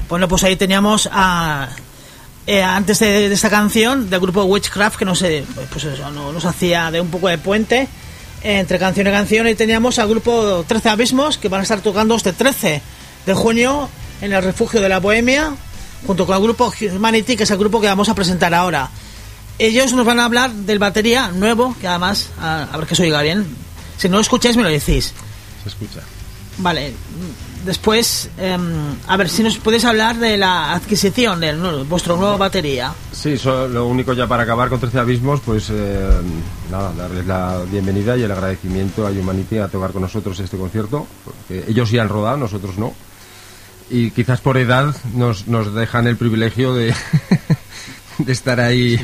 Bueno, pues ahí teníamos antes de esta canción del grupo Witchcraft, que no sé, pues eso, nos hacía de un poco de puente entre canción y canción, y teníamos al grupo 13 Abismos, que van a estar tocando este 13 de junio en el Refugio de la Bohemia, junto con el grupo Humanity, que es el grupo que vamos a presentar ahora. Ellos nos van a hablar del batería nuevo, que además, a ver que se oiga bien. Si no lo escucháis, me lo decís. Se escucha. Vale. Después, a ver si nos podéis hablar de la adquisición de vuestro nuevo batería. Sí, lo único ya para acabar con 13 Abismos, pues nada, darles la bienvenida y el agradecimiento a Humanity a tocar con nosotros este concierto, porque ellos sí han rodado, nosotros no. Y quizás por edad nos dejan el privilegio de estar ahí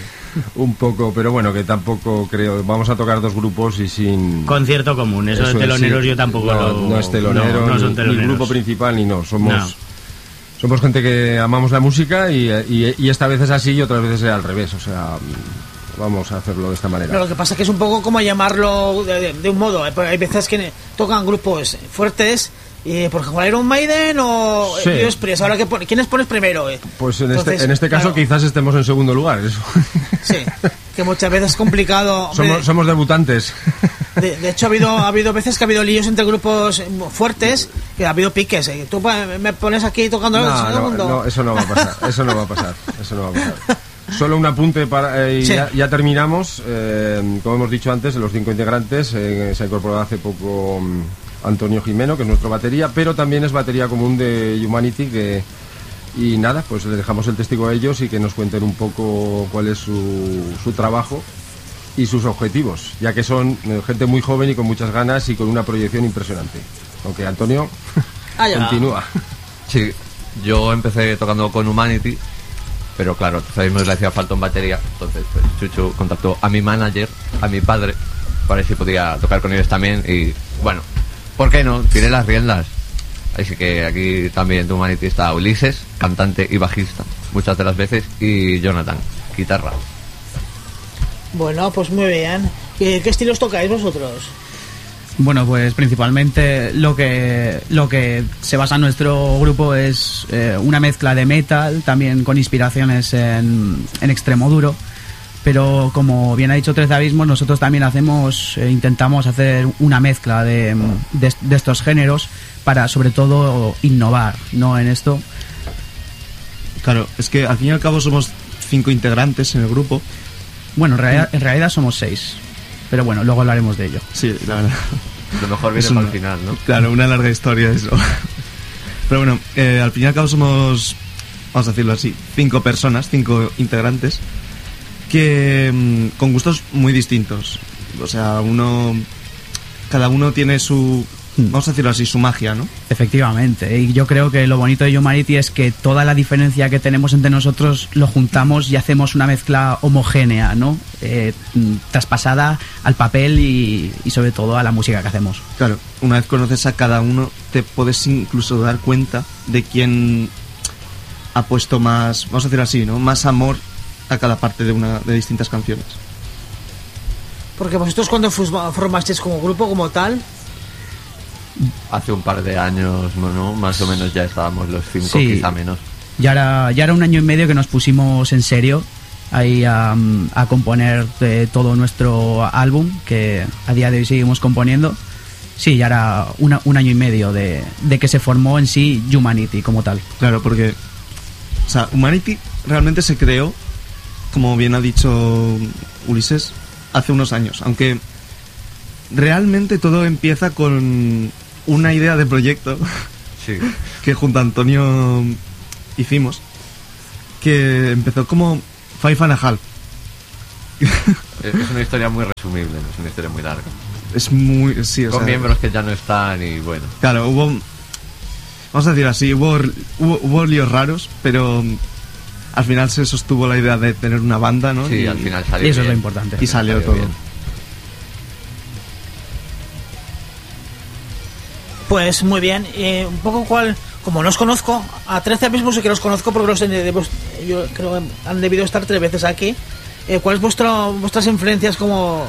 un poco, pero bueno, que tampoco creo. Vamos a tocar dos grupos y sin concierto común. Eso de teloneros, sí. Yo tampoco no es telonero, no son teloneros. Ni grupo principal ni no. Somos gente que amamos la música y esta vez es así y otras veces es al revés. O sea, vamos a hacerlo de esta manera. Pero lo que pasa es que es un poco como llamarlo de un modo. Hay veces que tocan grupos fuertes. Por ejemplo, Iron Maiden o sí. Judas Priest. Ahora, ¿quiénes pones primero? Pues en este caso, claro, quizás estemos en segundo lugar. Eso. Sí, que muchas veces es complicado. Somos debutantes. De hecho, ha habido veces que ha habido líos entre grupos fuertes, que ha habido piques. Tú me pones aquí tocando no, eso no va a pasar. Eso no va a pasar. Solo un apunte y sí. ya terminamos. Como hemos dicho antes, de los 5 integrantes se ha incorporado hace poco Antonio Jimeno, que es nuestro batería, pero también es batería común de Humanity, y nada, pues le dejamos el testigo a ellos y que nos cuenten un poco cuál es su trabajo y sus objetivos, ya que son gente muy joven y con muchas ganas y con una proyección impresionante. Aunque Antonio continúa. Sí, yo empecé tocando con Humanity, pero claro, sabemos que le hacía falta un batería, entonces pues Chuchu contactó a mi manager, a mi padre, para ver si podía tocar con ellos también, y bueno, ¿por qué no? Tiré las riendas. Así que aquí también de Humanity está Ulises, cantante y bajista, muchas de las veces, y Jonathan, guitarra. Bueno, pues muy bien. ¿Qué estilos tocáis vosotros? Bueno, pues principalmente lo que se basa en nuestro grupo es una mezcla de metal, también con inspiraciones en extremo duro. Pero como bien ha dicho 13 Abismos, nosotros también intentamos hacer una mezcla de estos géneros para sobre todo innovar, ¿no? En esto. Claro, es que al fin y al cabo somos 5 integrantes en el grupo. Bueno, en realidad somos 6, pero bueno, luego hablaremos de ello. Sí, la verdad. Lo mejor viene para el final, ¿no? Claro, una larga historia eso. Pero bueno, al fin y al cabo somos, vamos a decirlo así, 5 personas, 5 integrantes, que con gustos muy distintos. O sea, cada uno tiene su, vamos a decirlo así, su magia, ¿no? Efectivamente, y yo creo que lo bonito de Humanity es que toda la diferencia que tenemos entre nosotros lo juntamos y hacemos una mezcla homogénea, ¿no? Traspasada al papel y sobre todo a la música que hacemos. Claro, una vez conoces a cada uno te puedes incluso dar cuenta de quién ha puesto más, vamos a decir así, ¿no? Más amor a cada parte de distintas canciones. Porque vosotros cuando formasteis como grupo, como tal, hace un par de años, ¿no? Más o menos ya estábamos los 5, sí, quizá menos. Ya era 1 año y medio que nos pusimos en serio ahí a componer todo nuestro álbum, que a día de hoy seguimos componiendo. Sí, ya era un año y medio de que se formó en sí Humanity como tal. Claro, porque o sea, Humanity realmente se creó, como bien ha dicho Ulises, hace unos años, aunque realmente todo empieza con una idea de proyecto, sí, que junto a Antonio hicimos, que empezó como 5 and a Half. Es una historia muy resumible, no es una historia muy larga. Es muy, sí, o con sea, miembros que ya no están y bueno. Claro, vamos a decir así, hubo líos raros, pero al final se sostuvo la idea de tener una banda, ¿no? Sí, al final salió y eso bien. Es lo importante. Y salió todo. Bien. Pues muy bien. Un poco como no os conozco, a 13 Abismos sí que los conozco porque yo creo que han debido estar 3 veces aquí. ¿Cuáles vuestras influencias como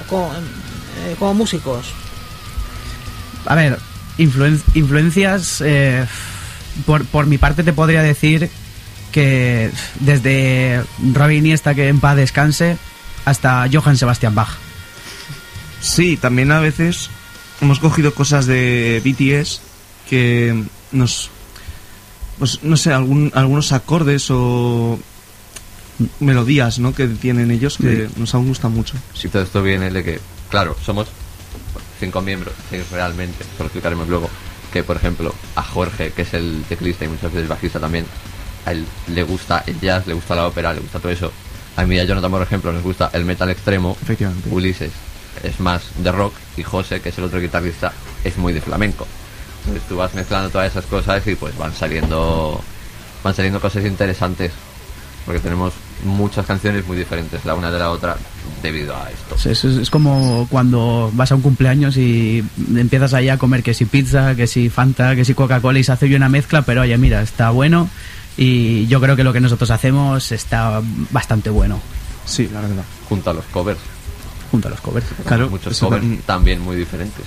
músicos? A ver, influencias por mi parte te podría decir que desde Robin Iniesta, que en paz descanse, hasta Johann Sebastian Bach. Sí, también a veces hemos cogido cosas de BTS que nos... Pues no sé, algunos acordes o melodías, ¿no?, que tienen ellos que nos han gustado mucho. Sí, todo esto viene de que, claro, somos 5 miembros, 6 realmente, eso lo explicaremos luego, que por ejemplo a Jorge, que es el teclista y muchas veces bajista también, a él le gusta el jazz, le gusta la ópera, le gusta todo eso. A mí y a Jonathan, por ejemplo, nos gusta el metal extremo. Efectivamente. Ulises es más de rock y José, que es el otro guitarrista, es muy de flamenco. Entonces tú vas mezclando todas esas cosas y pues van saliendo cosas interesantes, porque tenemos muchas canciones muy diferentes la una de la otra debido a esto. Sí, es como cuando vas a un cumpleaños y empiezas ahí a comer que si pizza, que si Fanta, que si Coca-Cola, y se hace una mezcla, pero oye, mira, está bueno, y yo creo que lo que nosotros hacemos está bastante bueno. Sí, la verdad. Junto a los covers. Claro, Muchos covers también muy diferentes.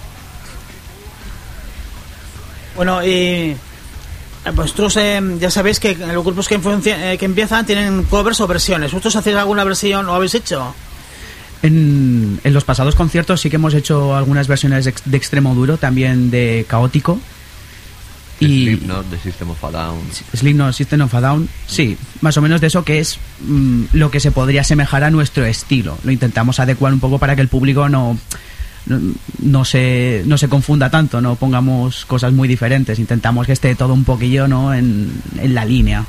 Bueno, y vosotros ya sabéis que los grupos que empiezan tienen covers o versiones. ¿Vosotros hacéis alguna versión o habéis hecho? En los pasados conciertos sí que hemos hecho algunas versiones de extremo duro, también de Caótico. Y Slipknot, de System of a Down. Slipknot, System of a Down, sí, más o menos de eso, que es lo que se podría asemejar a nuestro estilo. Lo intentamos adecuar un poco para que el público no se confunda tanto, no pongamos cosas muy diferentes, intentamos que esté todo un poquillo, ¿no?, en la línea.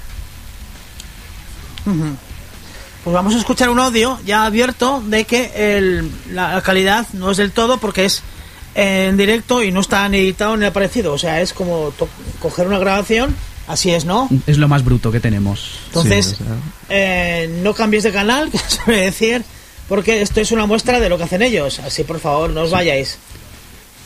Pues vamos a escuchar un audio ya abierto de que la calidad no es del todo, porque es en directo y no está ni editado ni aparecido, o sea, es como coger una grabación, así es, ¿no? Es lo más bruto que tenemos. Entonces, sí, no cambies de canal, que se suele decir, porque esto es una muestra de lo que hacen ellos, así por favor no os vayáis.